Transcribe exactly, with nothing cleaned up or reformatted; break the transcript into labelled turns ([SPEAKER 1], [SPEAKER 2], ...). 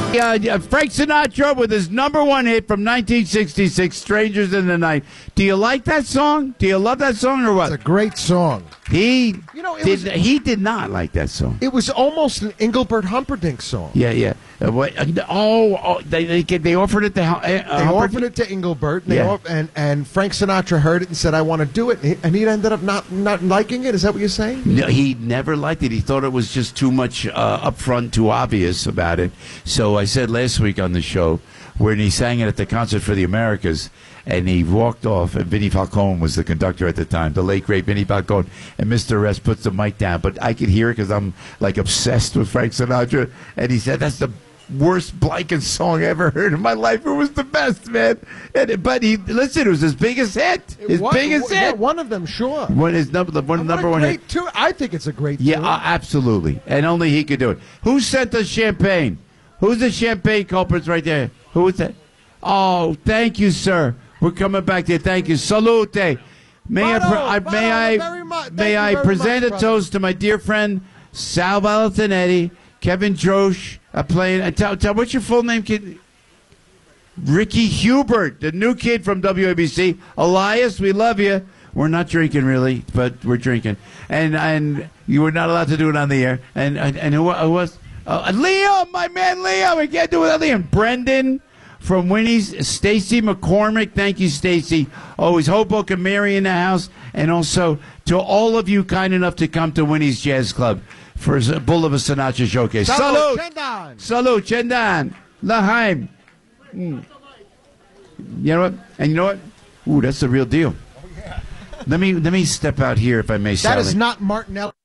[SPEAKER 1] Uh, Frank Sinatra with his number one hit from nineteen sixty-six, Strangers in the Night. Do you like that song? Do you love that song or what?
[SPEAKER 2] It's a great song.
[SPEAKER 1] He
[SPEAKER 2] You know, it
[SPEAKER 1] did,
[SPEAKER 2] was-
[SPEAKER 1] he did not like that song.
[SPEAKER 2] It was almost an Engelbert Humperdinck song.
[SPEAKER 1] Yeah, yeah. Uh, what, uh, oh, oh, they, they they offered it to uh,
[SPEAKER 2] They offered it to Engelbert, and, they
[SPEAKER 1] Yeah.
[SPEAKER 2] off- and and Frank Sinatra heard it and said, "I want to do it," and he, and he ended up not not liking it. Is that what you're saying?
[SPEAKER 1] No, he never liked it. He thought it was just too much uh, upfront, too obvious about it. So I said last week on the show, when he sang it at the Concert for the Americas, and he walked off, and Vinnie Falcone was the conductor at the time, the late, great Vinnie Falcone, and Mister Rest puts the mic down. But I could hear it because I'm, like, obsessed with Frank Sinatra. And he said, that's the worst Blanken song I ever heard in my life. It was the best, man. And, but he, listen, it was his biggest hit. His
[SPEAKER 2] One-
[SPEAKER 1] biggest
[SPEAKER 2] yeah,
[SPEAKER 1] hit.
[SPEAKER 2] one of them, sure.
[SPEAKER 1] One is number, the one
[SPEAKER 2] What
[SPEAKER 1] number
[SPEAKER 2] a
[SPEAKER 1] one
[SPEAKER 2] great
[SPEAKER 1] hit.
[SPEAKER 2] tune. I think it's a great
[SPEAKER 1] Yeah,
[SPEAKER 2] tune.
[SPEAKER 1] uh, absolutely. And only he could do it. Who sent us champagne? Who's the champagne culprits right there? Who is that? Oh, thank you, sir. We're coming back there. Thank you. Salute. May I,
[SPEAKER 2] Bravo,
[SPEAKER 1] pre- I,
[SPEAKER 2] bravo,
[SPEAKER 1] may I,
[SPEAKER 2] very much. Thank
[SPEAKER 1] may
[SPEAKER 2] you
[SPEAKER 1] I
[SPEAKER 2] very
[SPEAKER 1] present
[SPEAKER 2] much,
[SPEAKER 1] a
[SPEAKER 2] brother.
[SPEAKER 1] toast to my dear friend Sal Valentinetti, Kevin Drosch, uh, playing. Uh, tell, tell, what's your full name, kid? Ricky Hubert, the new kid from W A B C. Elias, we love you. We're not drinking really, but we're drinking, and and you were not allowed to do it on the air. And and, and who, who was uh, Liam, my man Liam? We can't do it without Liam. Brendan from Winnie's, Stacy McCormick. Thank you, Stacy. Always Hoboken Mary in the house, and also to all of you kind enough to come to Winnie's Jazz Club for a Bull of a Sinatra showcase.
[SPEAKER 2] Salud,
[SPEAKER 1] Salute,
[SPEAKER 2] Chendan.
[SPEAKER 1] salute, Chendan, Lahaim. Mm. You know what? And you know what? Ooh, that's the real deal. Let me let me step out here, if I may,
[SPEAKER 2] That
[SPEAKER 1] Sally.
[SPEAKER 2] is not Martinelli.